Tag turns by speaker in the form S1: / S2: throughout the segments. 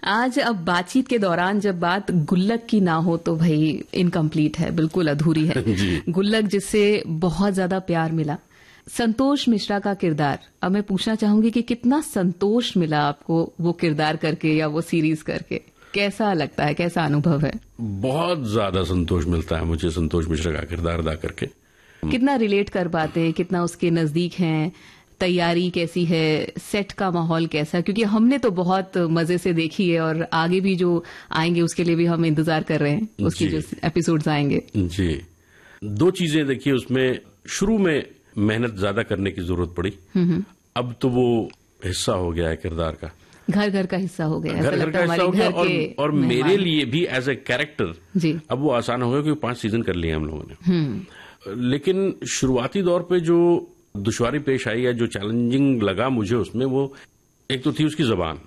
S1: आज अब बातचीत के दौरान जब बात गुल्लक की ना हो तो भाई इनकम्प्लीट है, बिल्कुल अधूरी है। गुल्लक जिससे बहुत ज्यादा प्यार मिला, संतोष मिश्रा का किरदार। अब मैं पूछना चाहूंगी कि कितना संतोष मिला आपको वो किरदार करके या वो सीरीज करके? कैसा लगता है, कैसा अनुभव है?
S2: बहुत ज्यादा संतोष मिलता है मुझे संतोष मिश्रा का किरदार अदा करके।
S1: कितना रिलेट कर पाते हैं, कितना उसके नजदीक हैं, तैयारी कैसी है, सेट का माहौल कैसा? क्योंकि हमने तो बहुत मजे से देखी है और आगे भी जो आएंगे उसके लिए भी हम इंतजार कर रहे हैं, उसकी जो एपिसोड्स आएंगे।
S2: जी, दो चीजें देखिए उसमें। शुरू में मेहनत ज्यादा करने की जरूरत पड़ी, अब तो वो हिस्सा हो गया है किरदार का,
S1: घर घर का हिस्सा हो गया,
S2: घर का हिस्सा हो गया। और मेरे लिए भी एज ए कैरेक्टर अब वो आसान हो गया क्योंकि 5 सीजन कर लिए हम लोगों ने। लेकिन शुरुआती दौर पे जो दुश्वारी पेश आई या जो चैलेंजिंग लगा मुझे उसमें, वो एक तो थी उसकी जबान।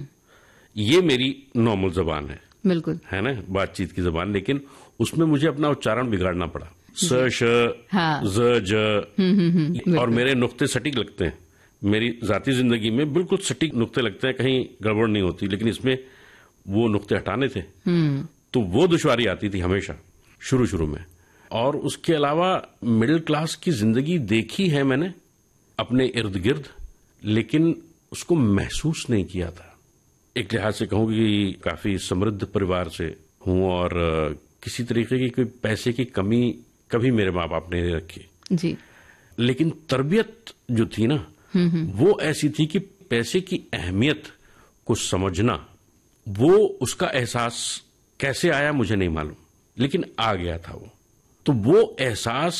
S2: ये मेरी नॉर्मल जबान है, बिल्कुल है ना, बातचीत की जबान, लेकिन उसमें मुझे अपना उच्चारण बिगाड़ना पड़ा। स श ज ज और मेरे नुक्ते सटीक लगते हैं। मेरी जाती जिंदगी में बिल्कुल सटीक नुक्ते लगते हैं, कहीं गड़बड़ नहीं होती, लेकिन इसमें वो नुक्ते हटाने थे। तो वो दुश्वारी आती थी हमेशा शुरू में। और उसके अलावा मिडिल क्लास की जिंदगी देखी है मैंने अपने इर्द गिर्द, लेकिन उसको महसूस नहीं किया था। एक लिहाज से कहूं कि काफी समृद्ध परिवार से हूं और किसी तरीके की कोई पैसे की कमी कभी मेरे माँ बाप ने नहीं रखी जी। लेकिन तरबियत जो थी ना, वो ऐसी थी कि पैसे की अहमियत को समझना, वो उसका एहसास कैसे आया मुझे नहीं मालूम, लेकिन आ गया था वो। तो वो एहसास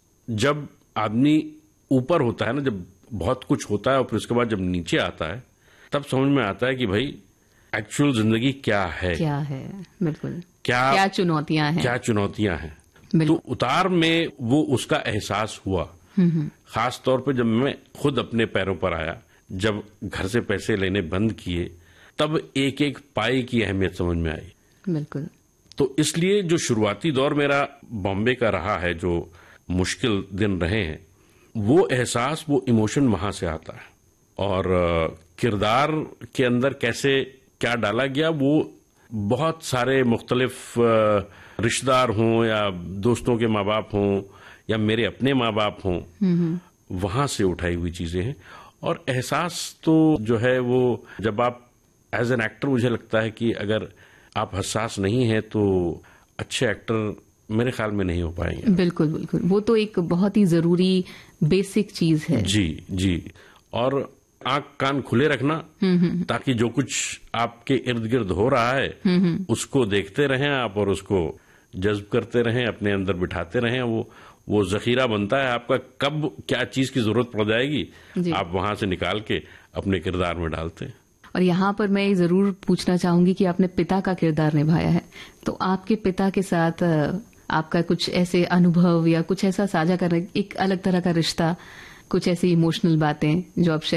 S2: जब आदमी ऊपर होता है ना, जब बहुत कुछ होता है और फिर उसके बाद जब नीचे आता है, तब समझ में आता है कि भाई एक्चुअल जिंदगी क्या है,
S1: बिल्कुल क्या
S2: चुनौतियां हैं। तो उतार में वो उसका एहसास हुआ, खास तौर पे जब मैं खुद अपने पैरों पर आया, जब घर से पैसे लेने बंद किए, तब एक एक पाई की अहमियत समझ में आई।
S1: बिल्कुल।
S2: तो इसलिए जो शुरुआती दौर मेरा बॉम्बे का रहा है, जो मुश्किल दिन रहे हैं, वो एहसास, वो इमोशन वहां से आता है। और किरदार के अंदर कैसे क्या डाला गया, वो बहुत सारे मुख्तलिफ रिश्तेदार हों या दोस्तों के माँ बाप हों या मेरे अपने माँ बाप हों, वहां से उठाई हुई चीजें हैं। और एहसास तो जो है वो जब आप एज एन एक्टर, मुझे लगता है कि अगर आप हसास नहीं है तो अच्छे एक्टर मेरे ख्याल में नहीं हो पाएंगे।
S1: बिल्कुल बिल्कुल, वो तो एक बहुत ही जरूरी बेसिक चीज है।
S2: जी। और आंख कान खुले रखना, ताकि जो कुछ आपके इर्द गिर्द हो रहा है उसको देखते रहें आप और उसको जज्ब करते रहें, अपने अंदर बिठाते रहें। वो जखीरा बनता है आपका, कब क्या चीज की जरूरत पड़ जाएगी आप वहां से निकाल के अपने किरदार में डालते हैं।
S1: और यहाँ पर मैं जरूर पूछना चाहूंगी कि आपने पिता का किरदार निभाया है, तो आपके पिता के साथ आपका कुछ ऐसे अनुभव या कुछ ऐसा साझा करने, एक अलग तरह का रिश्ता, कुछ ऐसी इमोशनल बातें जो आप